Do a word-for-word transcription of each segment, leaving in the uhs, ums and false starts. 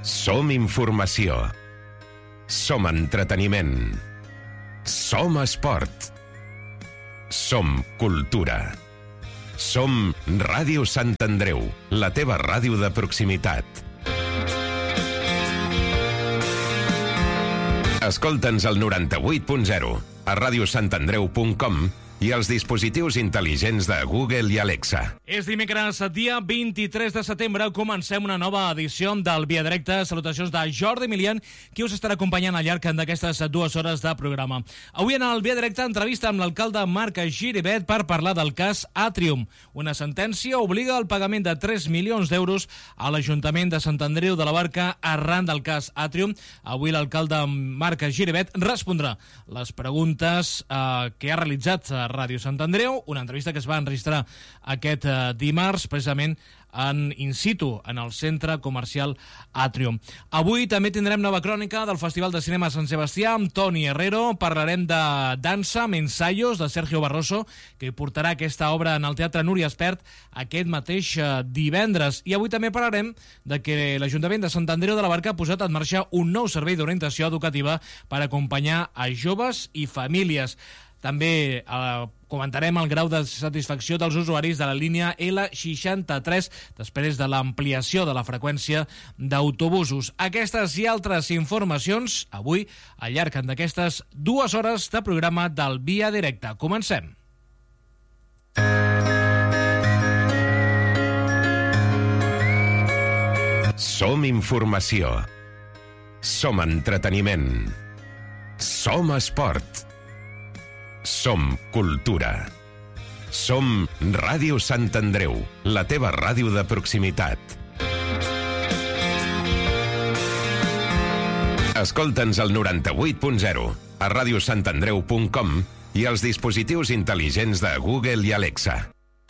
Som informació. Som entreteniment. Som esport. Som cultura. Som Ràdio Sant Andreu, la teva ràdio de proximitat. Escolta'ns al noranta-vuit punt zero, a radiosantandreu punt com i als dispositius intel·ligents de Google i Alexa. És dimecres, dia vint-i-tres de setembre, comencem una nova edició del Via Directe. Salutacions de Jordi Milian, qui us estarà acompanyant al llarg d'aquestes dues hores de programa. Avui en el Via Directe entrevista amb l'alcalde Marc Giribet per parlar del cas Atrium. Una sentència obliga al pagament de tres milions d'euros a l'Ajuntament de Sant Andreu de la Barca arran del cas Atrium. Avui l'alcalde Marc Giribet respondrà les preguntes eh, que ha realitzat a Ràdio Sant Andreu, una entrevista que es va enregistrar aquest eh, dimarts, precisament en in situ, en el centre comercial Atrium. Avui també tindrem nova crònica del Festival de Cinema Sant Sebastià amb Toni Herrero. Parlarem de dansa amb ensaios de Sergio Barroso, que portarà aquesta obra en el Teatre Núria Espert aquest mateix eh, divendres. I avui també parlarem de que l'Ajuntament de Sant Andreu de la Barca ha posat en marxa un nou servei d'orientació educativa per acompanyar a joves i famílies. També eh, comentarem el grau de satisfacció dels usuaris de la línia L seixanta-tres després de l'ampliació de la freqüència d'autobusos. Aquestes i altres informacions avui al llarg d'aquestes dues hores de programa del Via Directe. Comencem. Som informació. Som entreteniment. Som esport. Som cultura. Som Ràdio Sant Andreu, la teva ràdio de proximitat. Escolta'ns al noranta-vuit punt zero, a radiosantandreu punt com i als dispositius intel·ligents de Google i Alexa.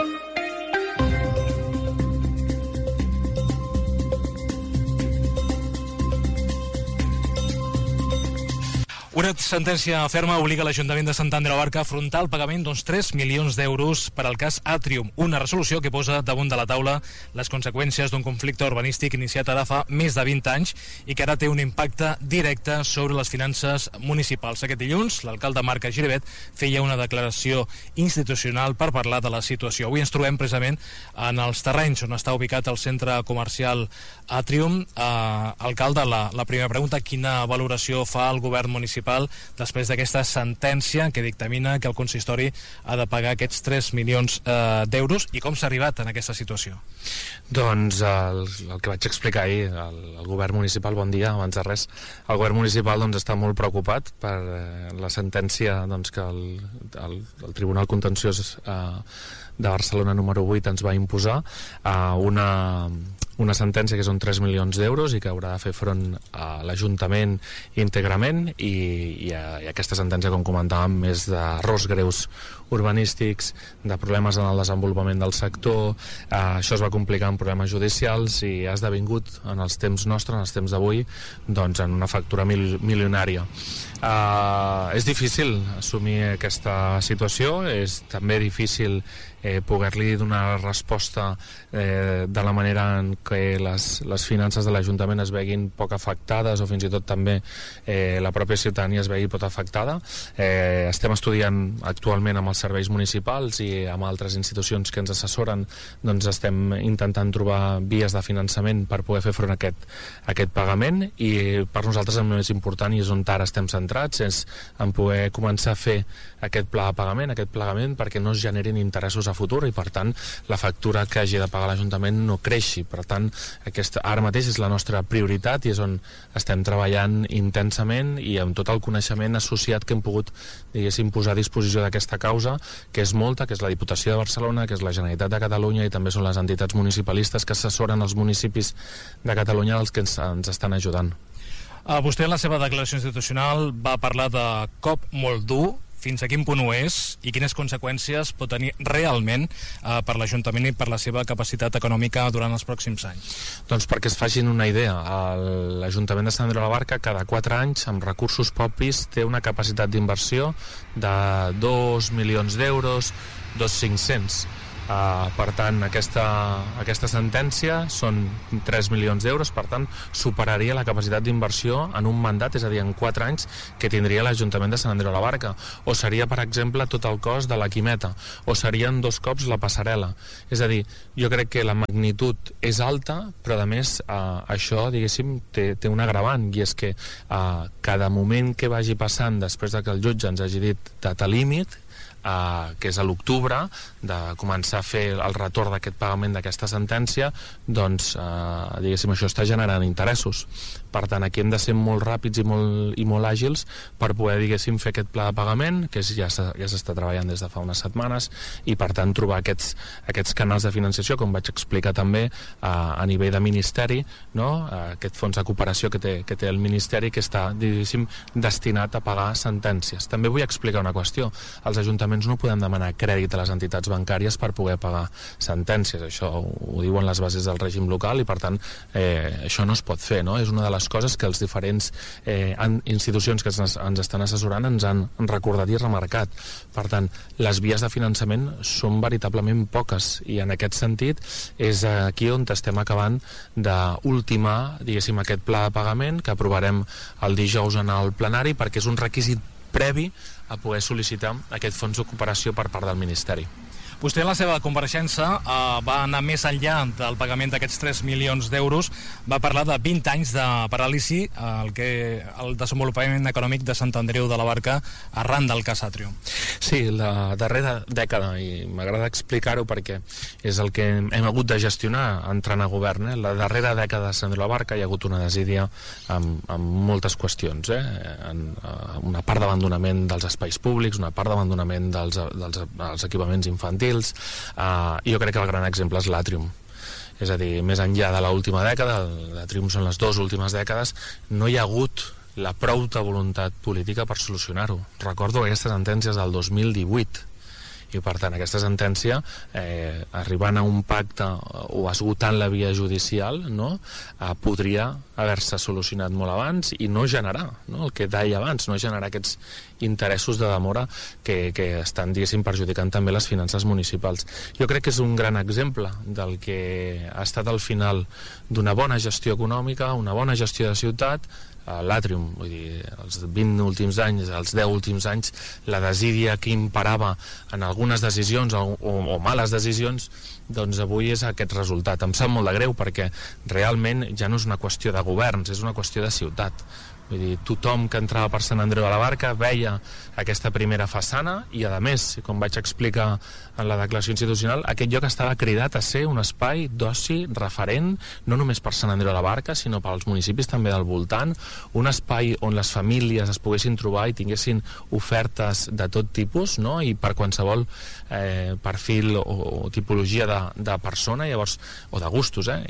Una sentència ferma obliga l'Ajuntament de Sant Andreu de la Barca a afrontar el pagament d'uns tres milions d'euros per al cas Atrium, una resolució que posa damunt de la taula les conseqüències d'un conflicte urbanístic iniciat ara fa més de vint anys i que ara té un impacte directe sobre les finances municipals. Aquest dilluns, l'alcalde Marc Giribet feia una declaració institucional per parlar de la situació. Avui ens trobem precisament en els terrenys on està ubicat el centre comercial Atrium. Eh, alcalde, la, la primera pregunta, quina valoració fa el govern municipal després d'aquesta sentència que dictamina que el consistori ha de pagar aquests tres milions eh, d'euros i com s'ha arribat en aquesta situació? Doncs el, el que vaig explicar ahir, el, el govern municipal, bon dia, abans de res, el govern municipal doncs, està molt preocupat per eh, la sentència doncs, que el, el, el Tribunal Contenciós eh, de Barcelona número vuit ens va imposar a una, una sentència que són tres milions d'euros i que haurà de fer front a l'Ajuntament íntegrament i, i, a, i aquesta sentència, com comentàvem, és d'errors greus urbanístics, de problemes en el desenvolupament del sector. Eh, això es va complicar amb problemes judicials i ha esdevingut en els temps nostres, en els temps d'avui, doncs en una factura mil, milionària. Eh, és difícil assumir aquesta situació, és també difícil eh, poder-li donar resposta eh, de la manera en què les, les finances de l'Ajuntament es veguin poc afectades o fins i tot també eh, la pròpia ciutadania es vegi pot afectada. Eh, estem estudiant actualment amb els serveis municipals i amb altres institucions que ens assessoren, doncs estem intentant trobar vies de finançament per poder fer front a aquest, a aquest pagament i per nosaltres el més important i és on ara estem centrats és en poder començar a fer aquest pla de pagament, aquest pagament perquè no es generin interessos a futur i per tant la factura que hagi de pagar l'Ajuntament no creixi. Per tant, aquesta, ara mateix és la nostra prioritat i és on estem treballant intensament i amb tot el coneixement associat que hem pogut, diguéssim, posar a disposició d'aquesta causa, que és molta, que és la Diputació de Barcelona, que és la Generalitat de Catalunya i també són les entitats municipalistes que assessoren els municipis de Catalunya els que ens, ens estan ajudant. Uh, vostè en la seva declaració institucional va parlar de cop molt dur. Fins a quin punt ho és i quines conseqüències pot tenir realment eh, per l'Ajuntament i per la seva capacitat econòmica durant els pròxims anys? Doncs perquè es facin una idea, l'Ajuntament de Sant Andreu de la Barca cada quatre anys amb recursos propis té una capacitat d'inversió de dos milions d'euros, dos cinc-cents. Uh, per tant, aquesta, aquesta sentència són tres milions d'euros, per tant, superaria la capacitat d'inversió en un mandat, és a dir, en quatre anys, que tindria l'Ajuntament de Sant Andreu de la Barca. O seria, per exemple, tot el cost de la Quimeta, o serien dos cops la passarel·la. És a dir, jo crec que la magnitud és alta, però a més uh, això, diguéssim, té, té un agravant, i és que uh, cada moment que vagi passant després de que el jutge ens hagi dit data límit, Uh, que és a l'octubre, de començar a fer el retorn d'aquest pagament d'aquesta sentència, doncs uh, diguéssim, això està generant interessos. Per tant, aquí hem de ser molt ràpids i molt, i molt àgils per poder, diguéssim, fer aquest pla de pagament, que és, ja s'està treballant des de fa unes setmanes, i per tant trobar aquests, aquests canals de financiació, com vaig explicar també uh, a nivell de ministeri, no? uh, aquest fons de cooperació que té, que té el ministeri, que està, diguéssim, destinat a pagar sentències. També vull explicar una qüestió. Els ajuntaments no podem demanar crèdit a les entitats bancàries per poder pagar sentències. Això ho diuen les bases del règim local i, per tant, eh, això no es pot fer, no? És una de les coses que els diferents eh, institucions que ens, ens estan assessorant ens han recordat i remarcat. Per tant, les vies de finançament són veritablement poques, i en aquest sentit és aquí on estem acabant d'ultimar, diguéssim, aquest pla de pagament que aprovarem el dijous en el plenari, perquè és un requisit previ a poder sol·licitar aquest fons de cooperació per part del Ministeri. Vostè en la seva compareixença eh, va anar més enllà del pagament d'aquests tres milions d'euros, va parlar de vint anys de paràlisi el que el desenvolupament econòmic de Sant Andreu de la Barca arran del cas Atrium. Sí, la darrera dècada, i m'agrada explicar-ho perquè és el que hem hagut de gestionar entrant a govern, eh? La darrera dècada de Sant Andreu de la Barca hi ha hagut una desídia amb, amb moltes qüestions, eh? en, una part d'abandonament dels espais públics, una part d'abandonament dels, dels, dels equipaments infantils. Uh, jo crec que el gran exemple és l'Atrium. És a dir, més enllà de l'última dècada, l'Atrium són les dues últimes dècades, no hi ha hagut la prouta voluntat política per solucionar-ho. Recordo aquestes sentències del dos mil divuit, i per tant aquesta sentència, eh, arribant a un pacte o esgotant la via judicial, no? eh, podria haver-se solucionat molt abans i no generar, no? El que deia abans, no generar aquests interessos de demora que, que estan, diguéssim, perjudicant també les finances municipals. Jo crec que és un gran exemple del que ha estat al final d'una bona gestió econòmica, una bona gestió de ciutat, l'Atrium, vull dir, els vint últims anys, els deu últims anys, la desídia que imperava en algunes decisions o, o, o males decisions, doncs avui és aquest resultat. Em sap molt de greu perquè realment ja no és una qüestió de governs, és una qüestió de ciutat. Vull dir, tothom que entrava per Sant Andreu de la Barca veia aquesta primera façana i, a més, com vaig explicar en la declaració institucional, aquest lloc estava cridat a ser un espai d'oci referent, no només per Sant Andreu de la Barca, sinó pels municipis també del voltant, un espai on les famílies es poguessin trobar i tinguessin ofertes de tot tipus, no? I per qualsevol eh, perfil o, o tipologia de, de persona, llavors, o de gustos, eh?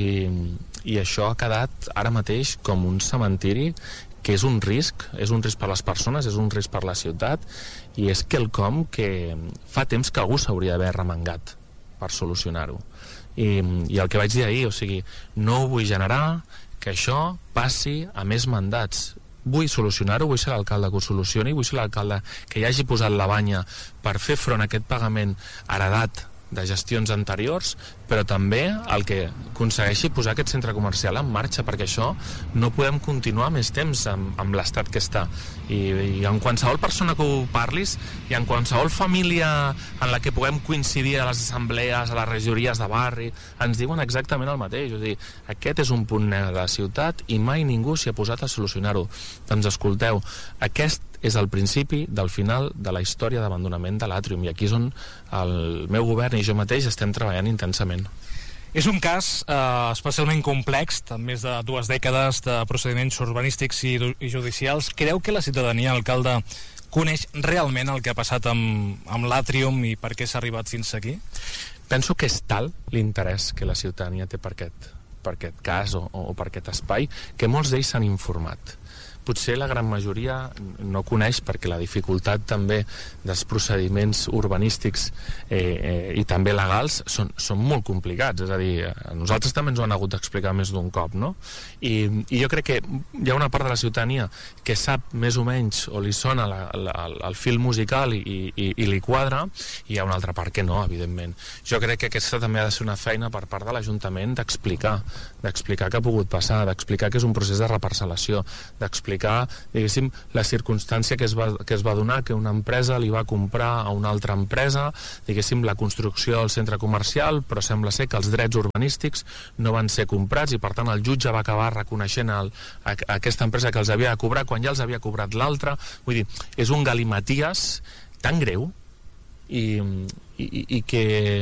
I, i això ha quedat ara mateix com un cementiri que és un risc, és un risc per les persones, és un risc per la ciutat, i és quelcom que fa temps que algú s'hauria d'haver remengat per solucionar-ho. I, I el que vaig dir ahir, o sigui, no vull generar que això passi a més mandats. Vull solucionar-ho, vull ser l'alcalde que ho solucioni, vull ser l'alcalde que hi hagi posat la banya per fer front a aquest pagament heredat de gestions anteriors, però també el que aconsegueixi posar aquest centre comercial en marxa, perquè això no podem continuar més temps amb, amb l'estat que està. I, i en qualsevol persona que ho parlis i en qualsevol família en la que puguem coincidir a les assemblees, a les regidories de barri, ens diuen exactament el mateix. És a dir, aquest és un punt negre de la ciutat i mai ningú s'hi ha posat a solucionar-ho. Doncs escolteu, aquest és el principi del final de la història d'abandonament de l'Atrium, i aquí és on el meu govern i jo mateix estem treballant intensament. És un cas eh, especialment complex, amb més de dues dècades de procediments urbanístics i, i judicials. Creu que la ciutadania, alcalde, coneix realment el que ha passat amb, amb l'Atrium i per què s'ha arribat fins aquí? Penso que és tal l'interès que la ciutadania té per aquest, per aquest cas o, o per aquest espai, que molts d'ells s'han informat. potser la gran majoria no coneix, perquè la dificultat també dels procediments urbanístics eh, eh, i també legals són, són molt complicats, és a dir, a nosaltres també ens ho han hagut d'explicar més d'un cop, no? I, i jo crec que hi ha una part de la ciutadania que sap més o menys o li sona la, la, el fil musical i, i, i li quadra, i hi ha una altra part que no, evidentment. Jo crec que aquesta també ha de ser una feina per part de l'Ajuntament d'explicar, d'explicar què ha pogut passar, d'explicar que és un procés de reparcel·lació, d'explicar, diguéssim, la circumstància que es, va, que es va donar, que una empresa li va comprar a una altra empresa, diguéssim, la construcció del centre comercial, però sembla ser que els drets urbanístics no van ser comprats i per tant el jutge va acabar reconeixent el, a, a aquesta empresa que els havia de cobrar quan ja els havia cobrat l'altra. Vull dir, és un galimaties tan greu i, i, i que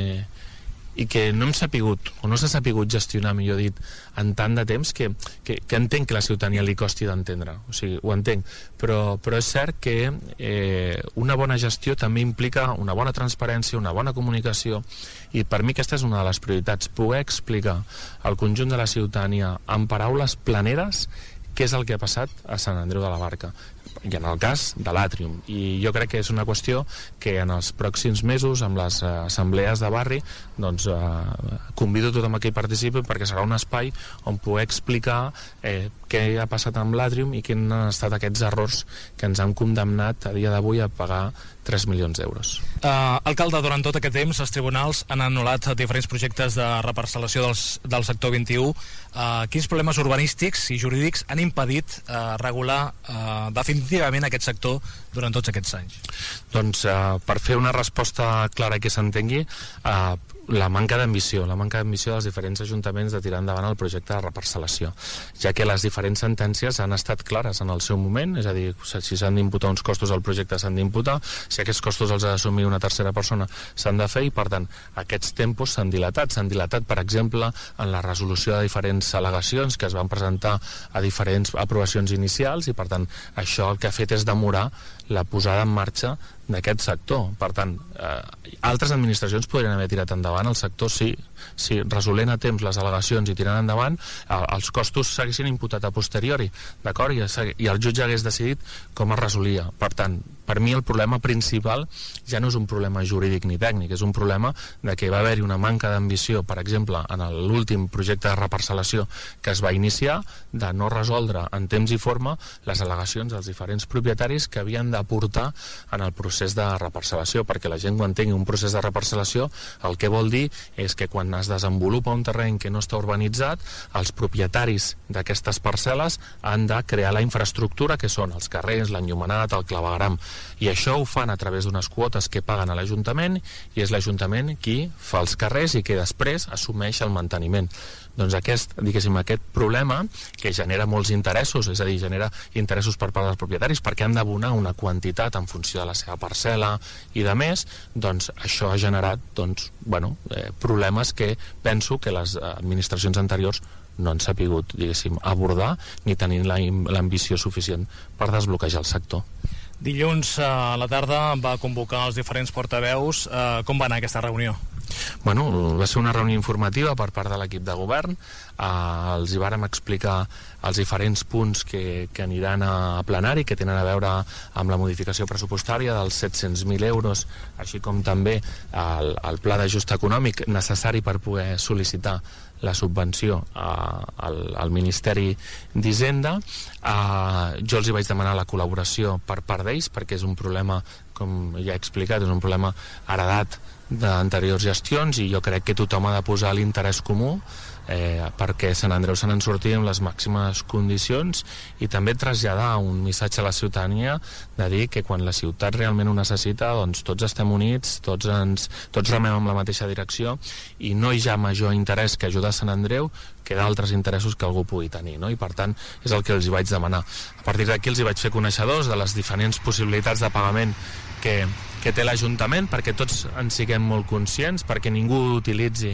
i que no hem sapigut, o no s'ha sapigut gestionar, millor dit, en tant de temps que, que, que entenc que la ciutadania li costi d'entendre, o sigui, ho entenc, però, però és cert que eh, una bona gestió també implica una bona transparència, una bona comunicació, i per mi aquesta és una de les prioritats, poder explicar al conjunt de la ciutadania amb paraules planeres què és el que ha passat a Sant Andreu de la Barca, i en el cas de l'Àtrium. I jo crec que és una qüestió que en els pròxims mesos, amb les uh, assemblees de barri, doncs uh, convido tothom a que hi participi, perquè serà un espai on poder explicar eh, què ha passat amb l'Àtrium i quins han estat aquests errors que ens han condemnat a dia d'avui a pagar tres milions d'euros. Uh, alcalde, durant tot aquest temps els tribunals han anul·lat diferents projectes de reparcel·lació dels, del sector vint-i-u. Uh, quins problemes urbanístics i jurídics han impedit uh, regular uh, definitivament aquest sector durant tots aquests anys? Doncs uh, per fer una resposta clara que s'entengui, uh, la manca d'ambició, la manca d'ambició dels diferents ajuntaments de tirar endavant el projecte de reparcel·lació, ja que les diferents sentències han estat clares en el seu moment, és a dir, si s'han d'imputar uns costos al projecte s'han d'imputar, si aquests costos els ha d'assumir una tercera persona s'han de fer, i per tant aquests tempos s'han dilatat, s'han dilatat per exemple en la resolució de diferents al·legacions que es van presentar a diferents aprovacions inicials, i per tant això el que ha fet és demorar la posada en marxa d'aquest sector. Per tant, eh, altres administracions podrien haver tirat endavant el sector si, si resolent a temps les al·legacions i tirant endavant, eh, els costos s'haguessin imputat a posteriori, d'acord? I, i el jutge hagués decidit com es resolia. Per tant, per mi el problema principal ja no és un problema jurídic ni tècnic, és un problema de que va haver-hi una manca d'ambició, per exemple, en l'últim projecte de reparcel·lació que es va iniciar, de no resoldre en temps i forma les al·legacions dels diferents propietaris que havien d'aportar en el procés de reparcel·lació, perquè la gent, quan tingui un procés de reparcel·lació, el que vol dir és que quan es desenvolupa un terreny que no està urbanitzat, els propietaris d'aquestes parcel·les han de crear la infraestructura, que són els carrers, l'enllumenat, el clavegueram, i això ho fan a través d'unes quotes que paguen a l'Ajuntament, i és l'Ajuntament qui fa els carrers i que després assumeix el manteniment. Doncs aquest, diguéssim, aquest problema que genera molts interessos, és a dir, genera interessos per part dels propietaris perquè han d'abonar una quantitat en funció de la seva parcel·la i de més, doncs això ha generat doncs, bueno, eh, problemes que penso que les administracions anteriors no han sapigut, diguéssim, abordar ni tenint l'ambició suficient per desbloquejar el sector. Dilluns a la tarda va convocar els diferents portaveus. Eh, com va anar aquesta reunió? Bueno, va ser una reunió informativa per part de l'equip de govern. Eh, els hi vàrem explicar els diferents punts que, que aniran a plenari, que tenen a veure amb la modificació pressupostària dels set-cents mil euros, així com també el, el pla d'ajust econòmic necessari per poder sol·licitar la subvenció uh, al, al Ministeri d'Hisenda. Uh, jo els hi vaig demanar la col·laboració per part d'ells, perquè és un problema, com ja he explicat, és un problema heredat d'anteriors gestions, i jo crec que tothom ha de posar l'interès comú eh, perquè Sant Andreu se n'en surti amb les màximes condicions, i també traslladar un missatge a la ciutadania de dir que quan la ciutat realment ho necessita, doncs tots estem units, tots, ens, tots remem en la mateixa direcció, i no hi ha major interès que ajudar Sant Andreu que d'altres interessos que algú pugui tenir, no? I per tant és el que els hi vaig demanar. A partir d'aquí els hi vaig fer coneixedors de les diferents possibilitats de pagament que, que té l'Ajuntament, perquè tots en siguem molt conscients, perquè ningú utilitzi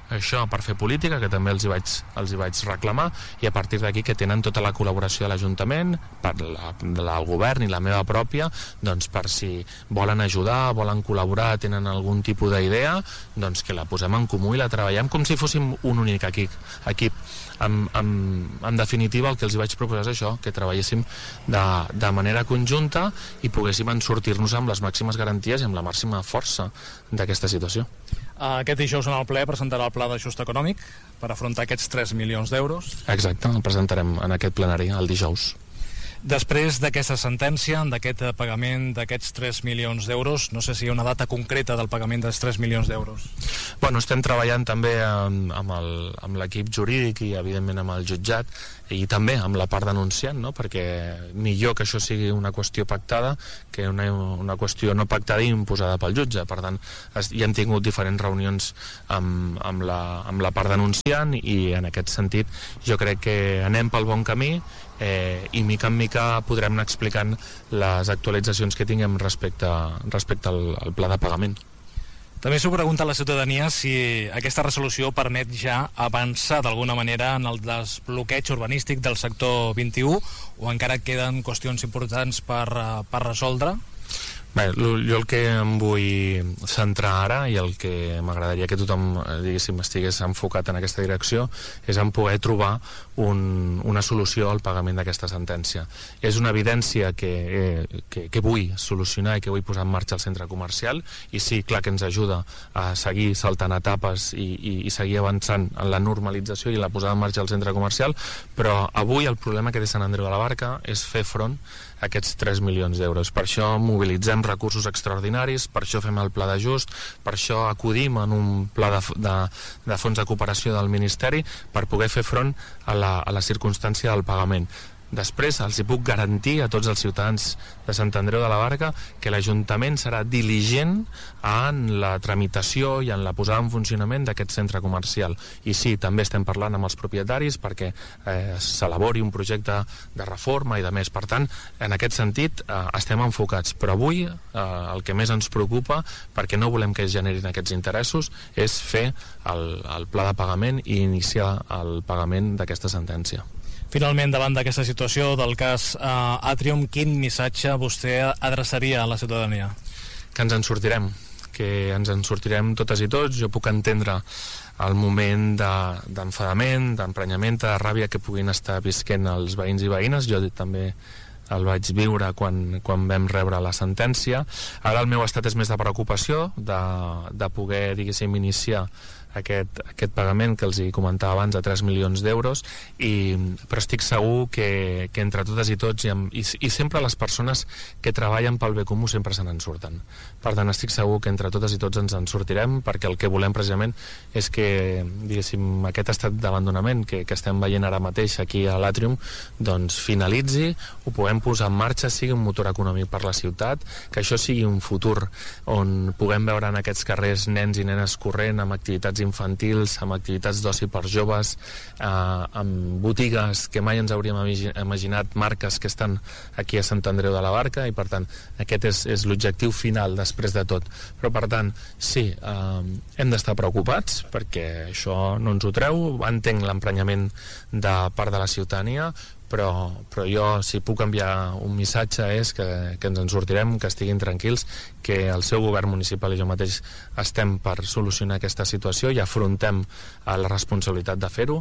això per fer política, que també els hi vaig, els hi vaig reclamar, i a partir d'aquí que tenen tota la col·laboració de l'Ajuntament, per la, la, el govern i la meva pròpia, doncs per si volen ajudar, volen col·laborar, tenen algun tipus d'idea, doncs que la posem en comú i la treballem com si fóssim un únic equip. equip. En, en, en definitiva, el que els hi vaig proposar és això, que treballéssim de, de manera conjunta i poguéssim en sortir-nos amb les màximes garanties i amb la màxima força d'aquesta situació. Aquest dijous en el ple presentarà el pla d'ajust econòmic per afrontar aquests tres milions d'euros. Exacte, el presentarem en aquest plenari el dijous. Després d'aquesta sentència, d'aquest pagament d'aquests tres milions d'euros, no sé si hi ha una data concreta del pagament dels tres milions d'euros. Bueno, estem treballant també amb, amb, el, amb l'equip jurídic i evidentment amb el jutjat i també amb la part denunciant, no? Perquè millor que això sigui una qüestió pactada que una, una qüestió no pactada i imposada pel jutge. Per tant, es, ja hem tingut diferents reunions amb, amb, la, amb la part denunciant i en aquest sentit jo crec que anem pel bon camí eh, i mica en mica podrem anar explicant les actualitzacions que tinguem respecte, respecte al, al pla de pagament. També s'ho pregunta a la ciutadania si aquesta resolució permet ja avançar d'alguna manera en el desbloqueig urbanístic del sector vint-i-u o encara queden qüestions importants per, per resoldre. Bé, jo el que em vull centrar ara i el que m'agradaria que tothom diguéssim estigués enfocat en aquesta direcció és en poder trobar un, una solució al pagament d'aquesta sentència. És una evidència que, eh, que, que vull solucionar i que vull posar en marxa el centre comercial i sí, clar que ens ajuda a seguir saltant etapes i, i, i seguir avançant en la normalització i la posada en marxa del centre comercial, però avui el problema que té Sant Andreu de la Barca és fer front a aquests tres milions d'euros. Per això mobilitzem recursos extraordinaris, per això fem el pla d'ajust, per això acudim en un pla de, de, de fons de cooperació del Ministeri per poder fer front a la, a la circumstància del pagament. Després els hi puc garantir a tots els ciutadans de Sant Andreu de la Barca que l'Ajuntament serà diligent en la tramitació i en la posada en funcionament d'aquest centre comercial. I sí, també estem parlant amb els propietaris perquè eh, s'elabori un projecte de reforma i de més. Per tant, en aquest sentit eh, estem enfocats. Però avui eh, el que més ens preocupa, perquè no volem que es generin aquests interessos, és fer el, el pla de pagament i iniciar el pagament d'aquesta sentència. Finalment, davant d'aquesta situació del cas eh, Atrium, quin missatge vostè adreçaria a la ciutadania? Que ens en sortirem, que ens en sortirem totes i tots. Jo puc entendre el moment de, d'enfadament, d'emprenyament, de ràbia que puguin estar visquent els veïns i veïnes. Jo també el vaig viure quan, quan vam rebre la sentència. Ara el meu estat és més de preocupació, de, de poder, diguéssim, iniciar aquest, aquest pagament que els hi comentava abans de tres milions d'euros, i, però estic segur que, que entre totes i tots i, amb, i, i sempre les persones que treballen pel bé comú sempre se n'en surten. Per tant, estic segur que entre totes i tots ens en sortirem, perquè el que volem precisament és que, diguéssim, aquest estat d'abandonament que, que estem veient ara mateix aquí a l'Atrium doncs finalitzi, ho puguem posar en marxa, sigui un motor econòmic per la ciutat, que això sigui un futur on puguem veure en aquests carrers nens i nenes corrent amb activitats infantils, amb activitats d'oci per joves, eh, amb botigues que mai ens hauríem imaginat, marques que estan aquí a Sant Andreu de la Barca, i per tant aquest és, és l'objectiu final després de tot. Però per tant, sí, eh, hem d'estar preocupats perquè això no ens ho treu, entenc l'emprenyament de part de la ciutadania, però, però jo, si puc enviar un missatge, és que, que ens en sortirem, que estiguin tranquils, que el seu govern municipal i jo mateix estem per solucionar aquesta situació i afrontem la responsabilitat de fer-ho,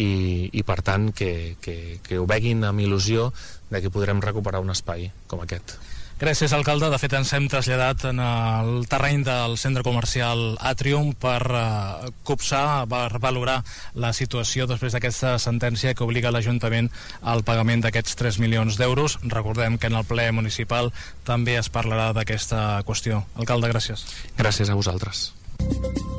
i, i per tant que, que, que ho veguin amb il·lusió de que podrem recuperar un espai com aquest. Gràcies, alcalde. De fet, ens hem traslladat en el terreny del centre comercial Atrium per uh, copsar, per valorar la situació després d'aquesta sentència que obliga l'Ajuntament al pagament d'aquests tres milions d'euros. Recordem que en el ple municipal també es parlarà d'aquesta qüestió. Alcalde, gràcies. Gràcies a vosaltres.